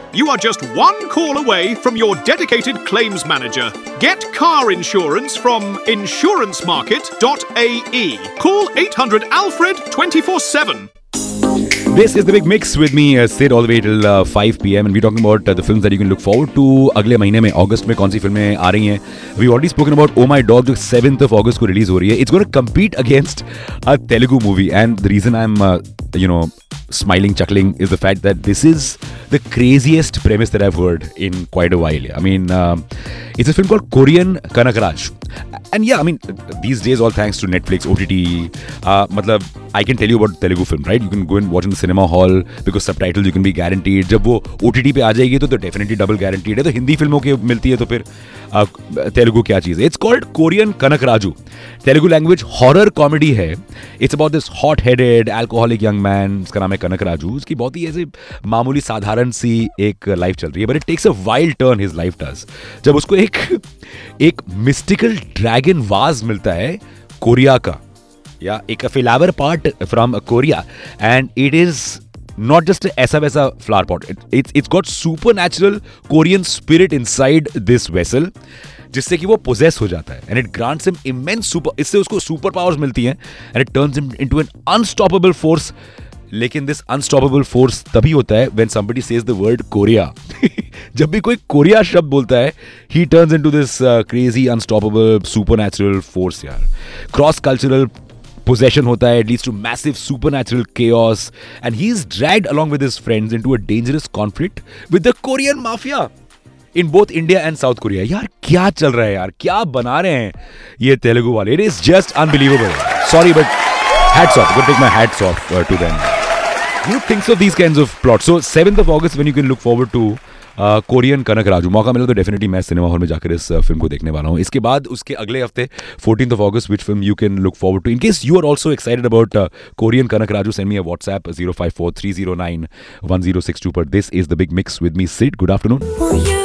You are just one call away from your dedicated claims manager. Get car insurance from insurancemarket.ae. Call 800 Alfred 24/7. This is the big mix with me, Sid, all the way till 5 p.m. and we're talking about the films that you can look forward to. अगले महीने में अगस्त में कौन सी फिल्में आ रही हैं? We've already spoken about Oh My Dog, जो 7th of August को रिलीज हो रही है. It's going to compete against a Telugu movie, and the reason I'm smiling, chuckling is the fact that this is the craziest premise that I've heard in quite a while. I mean, it's a film called Korean Kanakraj. And yeah, I mean, these days, all thanks to Netflix, OTT, I can tell you about Telugu film, right? You can go and watch in the cinema hall because subtitles you can be guaranteed. जब वो OTT पे आ जाएगी तो definitely double guaranteed है. तो हिंदी फिल्मों की मिलती है तो फिर तेलुगु क्या चीज़ है? It's called Korean Kanakraju. Telugu language horror comedy है. It's about this hot-headed alcoholic young man. इसका नाम है कनकराजू. उसकी बहुत ही ऐसे मामूली साधारण सी एक लाइफ चल रही है. But it takes a wild turn, his life does. जब उसको एक mystical dragon vase मिलता है कोरिया का, या एक flower part from Korea, and it is not just a ऐसा वैसा flower pot. It's got supernatural Korean spirit inside this vessel, जिससे कि वो possess हो जाता है, and it grants him immense इससे उसको super powers मिलती हैं, and it turns him into an unstoppable force. लेकिन this unstoppable force तभी होता है when somebody says the word Korea. जब भी कोई कोरिया शब्द बोलता है, he turns into this crazy unstoppable supernatural force यार. Cross cultural possession होता है, it leads to massive supernatural chaos, and he's dragged along with his friends into a dangerous conflict with the Korean mafia in both India and South Korea. यार क्या चल रहा है यार, क्या बना रहे हैं ये तेलुगु वाले. It is just unbelievable. Sorry, but hats off. I'm going to take my hats off to them. Who thinks of these kinds of plots? So 7th of August when you can look forward to Korean कनकराजू. मौका मिला तो definitely मैं cinema hall में जाकर इस film को देखने वाला हूँ. इसके बाद उसके अगले हफ्ते 14th of August, which film you can look forward to. In case you are also excited about Korean Kanakraju, send me a WhatsApp 054-309-1062. But this is The Big Mix with me, Sid. Good afternoon.